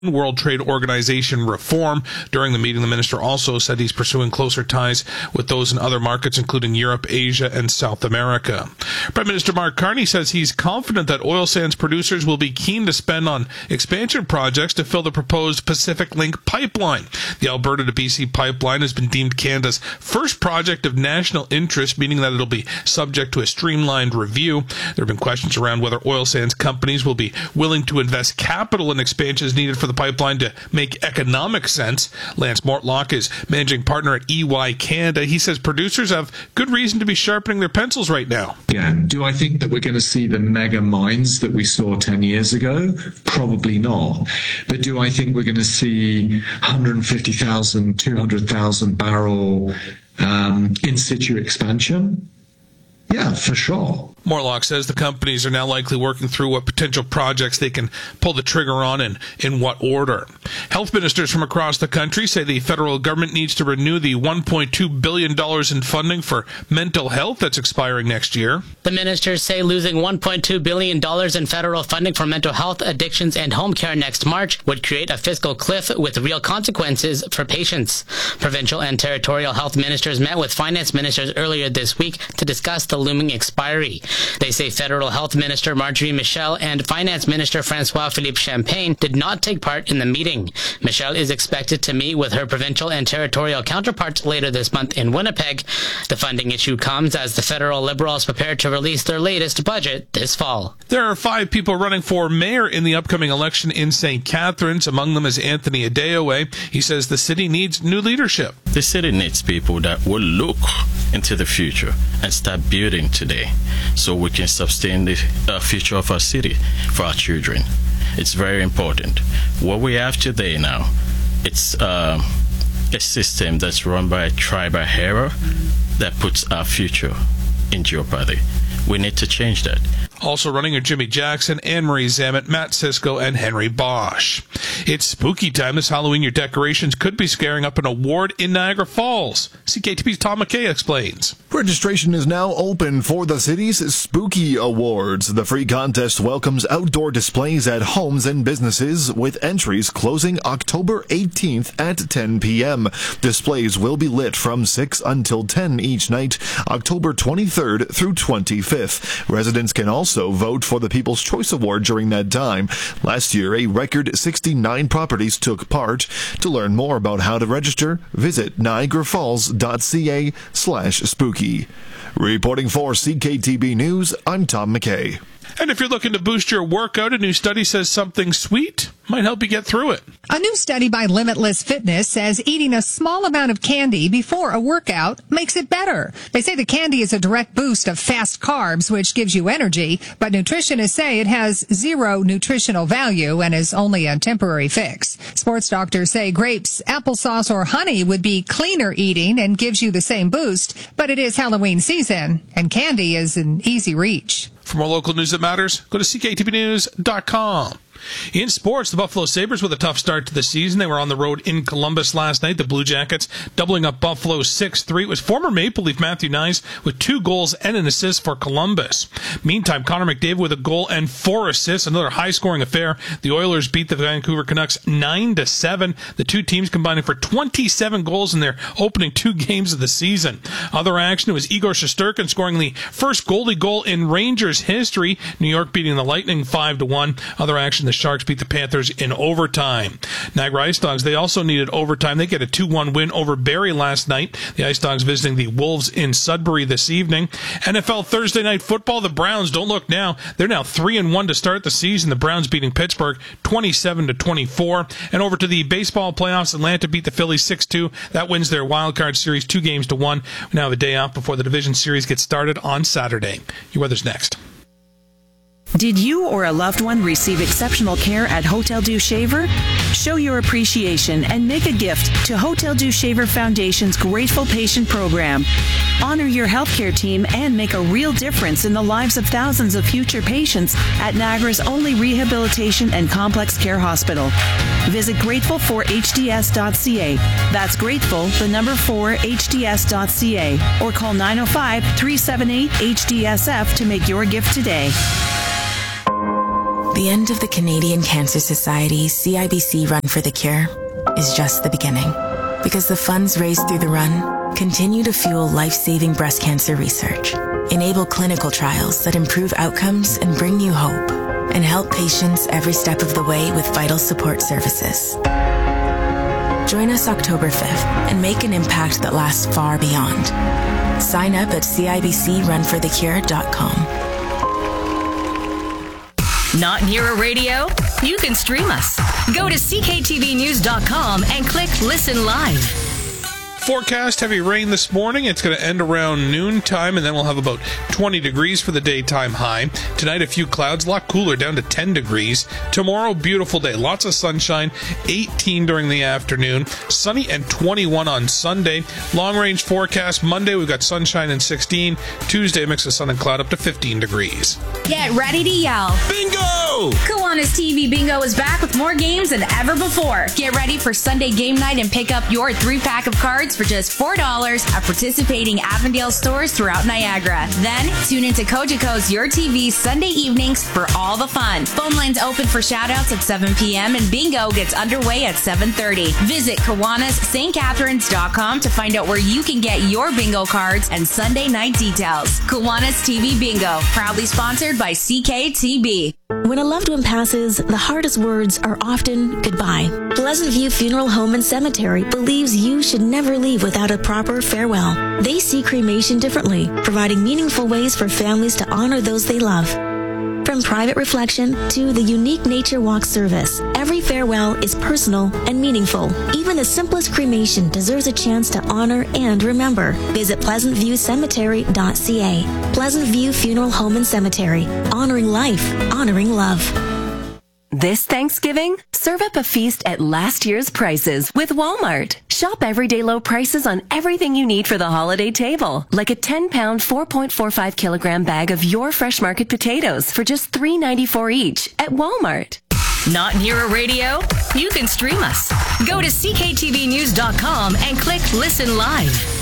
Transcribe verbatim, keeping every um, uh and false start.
World Trade Organization reform. During the meeting, the minister also said he's pursuing closer ties with those in other markets, including Europe, Asia, and South America. Prime Minister Mark Carney says he's confident that oil sands producers will be keen to spend on expansion projects to fill the proposed Pacific Link pipeline. The Alberta to B C pipeline has been deemed Canada's first project of national interest, meaning that it'll be subject to a streamlined review. There have been questions around whether oil sands companies will be willing to invest capital in expansions needed for the pipeline to make economic sense. Lance Mortlock is managing partner at E Y Canada. He says producers have good reason to be sharpening their pencils right now. Yeah. Do I think that we're going to see the mega mines that we saw ten years ago? Probably not. But do I think we're going to see one hundred fifty thousand, two hundred thousand barrel um, in situ expansion? Yeah, for sure. Mortlock says the companies are now likely working through what potential projects they can pull the trigger on and in what order. Health ministers from across the country say the federal government needs to renew the one point two billion dollars in funding for mental health that's expiring next year. The ministers say losing one point two billion dollars in federal funding for mental health, addictions, and home care next March would create a fiscal cliff with real consequences for patients. Provincial and territorial health ministers met with finance ministers earlier this week to discuss the looming expiry. They say Federal Health Minister Marjorie Michel and Finance Minister François-Philippe Champagne did not take part in the meeting. Michel is expected to meet with her provincial and territorial counterparts later this month in Winnipeg. The funding issue comes as the federal Liberals prepare to release their latest budget this fall. There are five people running for mayor in the upcoming election in Saint Catharines. Among them is Anthony Adeoye. He says the city needs new leadership. The city needs people that will look into the future and start building today so we can sustain the uh, future of our city for our children. It's very important. What we have today now, it's uh, a system that's run by a tribal hero that puts our future in jeopardy. We need to change that. Also running are Jimmy Jackson, Anne-Marie Zamet, Matt Cisco, and Henry Bosch. It's spooky time this Halloween. Your decorations could be scaring up an award in Niagara Falls. C K T V's Tom McKay explains. Registration is now open for the city's Spooky Awards. The free contest welcomes outdoor displays at homes and businesses, with entries closing October eighteenth at ten p.m. Displays will be lit from six until ten each night, October twenty-third through twenty-fifth. Residents can also Also vote for the People's Choice Award during that time. Last year, a record sixty-nine properties took part. To learn more about how to register, visit niagarafalls.ca slash spooky. Reporting for C K T B News, I'm Tom McKay. And if you're looking to boost your workout, a new study says something sweet might help you get through it. A new study by Limitless Fitness says eating a small amount of candy before a workout makes it better. They say the candy is a direct boost of fast carbs, which gives you energy, but nutritionists say it has zero nutritional value and is only a temporary fix. Sports doctors say grapes, applesauce, or honey would be cleaner eating and gives you the same boost, but it is Halloween season, and candy is an easy reach. For more local news that matters, go to c k t v news dot com. In sports, the Buffalo Sabres with a tough start to the season. They were on the road in Columbus last night. The Blue Jackets doubling up Buffalo six three. It was former Maple Leaf Matthew Knies with two goals and an assist for Columbus. Meantime, Connor McDavid with a goal and four assists. Another high-scoring affair. The Oilers beat the Vancouver Canucks nine to seven. The two teams combining for twenty-seven goals in their opening two games of the season. Other action, it was Igor Shesterkin scoring the first goalie goal in Rangers history. New York beating the Lightning five to one. Other action, the Sharks beat the Panthers in overtime. Niagara Ice Dogs, they also needed overtime. They get a two one win over Barrie last night. The Ice Dogs visiting the Wolves in Sudbury this evening. N F L Thursday Night Football, the Browns, don't look now. They're now three and one to start the season. The Browns beating Pittsburgh twenty-seven to twenty-four. And over to the baseball playoffs, Atlanta beat the Phillies six two. That wins their wild card series two games to one. We now have a day off before the division series gets started on Saturday. Your weather's next. Did you or a loved one receive exceptional care at Hotel Dieu Shaver? Show your appreciation and make a gift to Hotel Dieu Shaver Foundation's Grateful Patient Program. Honor your healthcare team and make a real difference in the lives of thousands of future patients at Niagara's only rehabilitation and complex care hospital. Visit grateful for h d s dot c a. That's grateful, the number four, h d s dot c a. Or call nine oh five, three seven eight, H D S F to make your gift today. The end of the Canadian Cancer Society's C I B C Run for the Cure is just the beginning, because the funds raised through the run continue to fuel life-saving breast cancer research, enable clinical trials that improve outcomes and bring you hope, and help patients every step of the way with vital support services. Join us October fifth and make an impact that lasts far beyond. Sign up at C I B C run for the cure dot com. Not near a radio? You can stream us. Go to C K T V news dot com and click Listen Live. Forecast heavy rain this morning. It's going to end around noontime, and then we'll have about twenty degrees for the daytime high. Tonight, a few clouds, a lot cooler, down to ten degrees. Tomorrow, beautiful day. Lots of sunshine, eighteen during the afternoon. Sunny and twenty-one on Sunday. Long-range forecast. Monday, we've got sunshine and sixteen. Tuesday, a mix of sun and cloud up to fifteen degrees. Get ready to yell. Bingo! Kiwanis T V Bingo is back with more games than ever before. Get ready for Sunday game night and pick up your three-pack of cards for just four dollars at participating Avondale stores throughout Niagara. Then, tune into Cogeco's Your T V Sunday evenings for all the fun. Phone lines open for shoutouts at seven p.m. and bingo gets underway at seven thirty. Visit Kiwanis St Catharines dot com to find out where you can get your bingo cards and Sunday night details. Kiwanis T V Bingo, proudly sponsored by C K T B. When a loved one passes, the hardest words are often goodbye. Pleasant View Funeral Home and Cemetery believes you should never leave without a proper farewell. They see cremation differently, providing meaningful ways for families to honor those they love. From private reflection to the unique nature walk service, every farewell is personal and meaningful. Even the simplest cremation deserves a chance to honor and remember. Visit pleasant view cemetery dot c a. Pleasant View Funeral Home and Cemetery. Honoring life, honoring love. This Thanksgiving, serve up a feast at last year's prices with Walmart. Shop everyday low prices on everything you need for the holiday table, like a ten pound, four point four five kilogram bag of your Fresh Market potatoes for just three ninety-four each at Walmart. Not near a radio? You can stream us. Go to C K T V news dot com and click Listen Live.